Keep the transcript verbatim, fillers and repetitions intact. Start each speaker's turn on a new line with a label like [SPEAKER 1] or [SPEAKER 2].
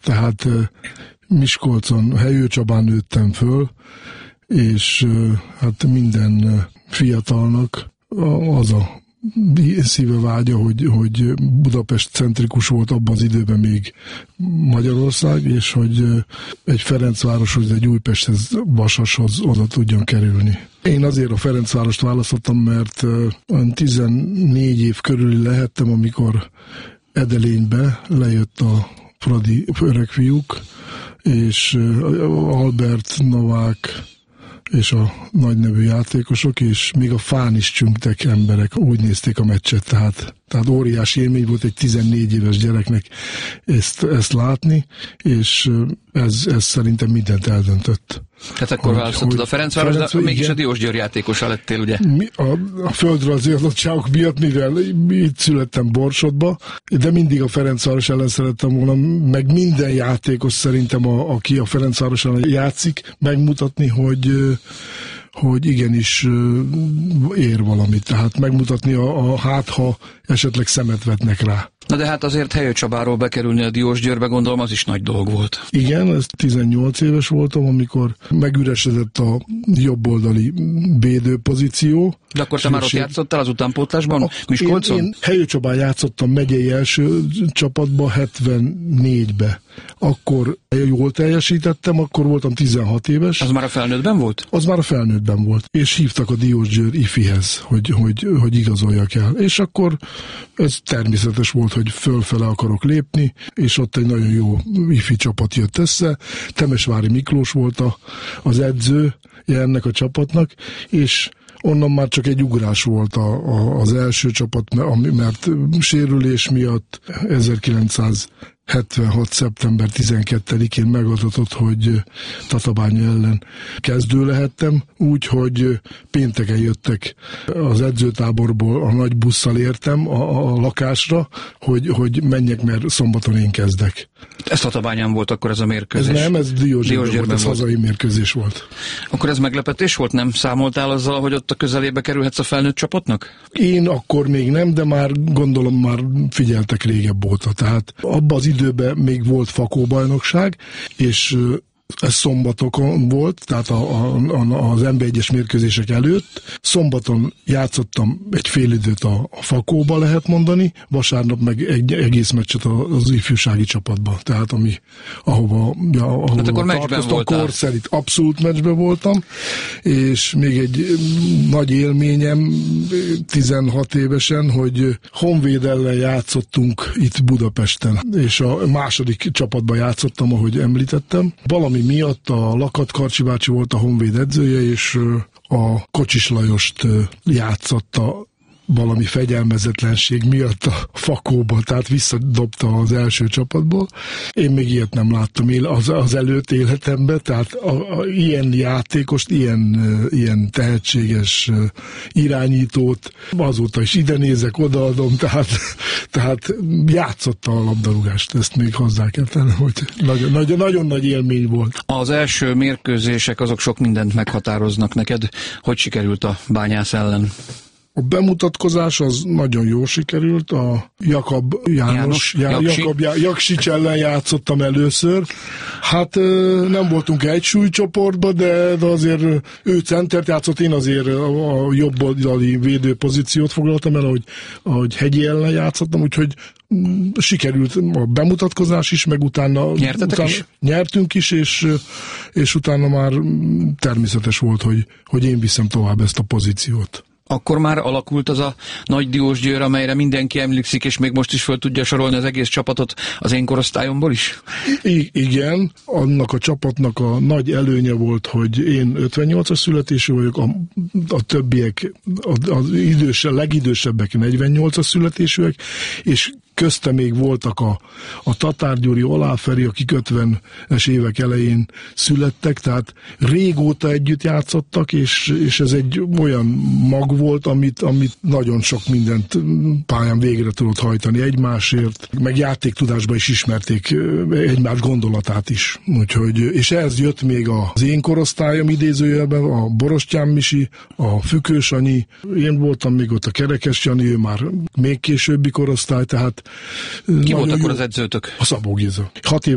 [SPEAKER 1] Tehát Miskolcon, Helyő Csabán nőttem föl, és hát minden fiatalnak az a szíve vágya, hogy, hogy Budapest centrikus volt abban az időben még Magyarország, és hogy egy Ferencvároshoz, egy Újpesthez, Vasashoz oda tudjon kerülni. Én azért a Ferencvárost választottam, mert tizennégy év körül lehettem, amikor Edelénybe lejött a Fradi öregfiúk, és Albert, Novák és a nagynevű játékosok, és még a fán is csüngtek emberek, úgy nézték a meccset, tehát, tehát óriási élmény volt egy tizennégy éves gyereknek ezt, ezt látni, és ez, ez szerintem mindent eldöntött.
[SPEAKER 2] Tehát akkor választottad a Ferencváros, Ferenc, de mégis igen. A Diósgyőr játékosa lettél, ugye?
[SPEAKER 1] Mi, a, a földrajzi adottságok miatt, mivel itt születtem Borsodba, de mindig a Ferencváros ellen szerettem volna, meg minden játékos szerintem, a, aki a Ferencváros ellen játszik, megmutatni, hogy hogy igenis ér valamit. Tehát megmutatni a, a hát, ha esetleg szemet vetnek rá.
[SPEAKER 2] Na de hát azért Helyő Csabáról bekerülni a Diósgyőrbe, gondolom, az is nagy dolog volt.
[SPEAKER 1] Igen, ez tizennyolc éves voltam, amikor megüresedett a jobboldali védő pozíció.
[SPEAKER 2] De akkor te már ott játszottál az utánpótlásban, Miskolcon?
[SPEAKER 1] Én, én Helyő Csabán játszottam megyei első csapatba hetvennégybe. Akkor jól teljesítettem, akkor voltam tizenhat éves.
[SPEAKER 2] Az már a felnőttben volt?
[SPEAKER 1] Az már a felnőttben volt. És hívtak a Diósgyőr ifihez, hogy, hogy, hogy igazoljak el. És akkor ez természetes volt, hogy fölfele akarok lépni, és ott egy nagyon jó ifi csapat jött össze. Temesvári Miklós volt a, az edzője ennek a csapatnak, és onnan már csak egy ugrás volt a, a, az első csapat, mert sérülés miatt ezerkilencszázhetvenhat. szeptember tizenkettedikén megadatott, hogy Tatabánya ellen kezdő lehettem, úgyhogy pénteken jöttek az edzőtáborból, a nagy busszal értem a, a lakásra, hogy, hogy menjek, mert szombaton én kezdek.
[SPEAKER 2] Ez Tatabányán volt akkor ez a mérkőzés?
[SPEAKER 1] Ez nem, ez Diósgyőrben volt, ez
[SPEAKER 2] volt.
[SPEAKER 1] Hazai mérkőzés volt.
[SPEAKER 2] Akkor ez meglepetés volt? Nem számoltál azzal, hogy ott a közelébe kerülhetsz a felnőtt csapatnak?
[SPEAKER 1] Én akkor még nem, de már gondolom már figyeltek régebb óta. Tehát abban az időben még volt fakóbajnokság, és ez szombatokon volt, tehát a, a, az em bé egyes mérkőzések előtt. Szombaton játszottam egy fél időt a, a fakóba, lehet mondani, vasárnap meg egy egész meccset az ifjúsági csapatban. Tehát ami, ahova, ja, ahova
[SPEAKER 2] hát akkor tartoztam,
[SPEAKER 1] korszerint abszolút meccsben voltam, és még egy nagy élményem tizenhat évesen, hogy Honvéd ellen játszottunk itt Budapesten, és a második csapatban játszottam, ahogy említettem. Valami miatt a Lakat Karcsi bácsi volt a Honvéd edzője, és a Kocsis Lajost játszotta valami fegyelmezetlenség miatt a fakóba, tehát visszadobta az első csapatból. Én még ilyet nem láttam él, az, az előtt életemben, tehát a, a, ilyen játékost, ilyen, ilyen tehetséges irányítót, azóta is ide nézek, odaadom, tehát, tehát játszotta a labdarúgást, ezt még hozzá kell tenni, hogy nagyon, nagyon, nagyon nagy élmény volt.
[SPEAKER 2] Az első mérkőzések azok sok mindent meghatároznak neked. Hogy sikerült a Bányász ellen?
[SPEAKER 1] A bemutatkozás az nagyon jól sikerült, a Jakab János,
[SPEAKER 2] János
[SPEAKER 1] Já, Jakab Já, Jaksics ellen játszottam először. Hát nem voltunk egy súlycsoportban, de, de azért ő centert játszott, én azért a jobb oldali védő pozíciót foglaltam el, ahogy, ahogy Hegyi ellen játszottam, úgyhogy sikerült a bemutatkozás is, meg utána, utána
[SPEAKER 2] is?
[SPEAKER 1] nyertünk is, és, és utána már természetes volt, hogy, hogy én viszem tovább ezt a pozíciót.
[SPEAKER 2] Akkor már alakult az a nagy Diósgyőr, amelyre mindenki emlékszik, és még most is föl tudja sorolni az egész csapatot az én korosztályomból is?
[SPEAKER 1] I- igen, annak a csapatnak a nagy előnye volt, hogy én ötvennyolcas születésű vagyok, a, a többiek, az, az idős, legidősebbek negyvennyolcas születésűek, és közte még voltak a, a Tatár Gyuri, Oláferi, akik ötvenes évek elején születtek, tehát régóta együtt játszottak, és, és ez egy olyan mag volt, amit, amit nagyon sok mindent pályán végre tudott hajtani egymásért, meg játéktudásban is ismerték egymás gondolatát is. Úgyhogy, és ehhez jött még az én korosztályom idézőjelben, a Borostyán Misi, a Fükős Anyi, én voltam még ott a Kerekes Jani, ő már még későbbi korosztály, tehát
[SPEAKER 2] ki volt akkor az edzőtök?
[SPEAKER 1] A Szabó Géza. Hat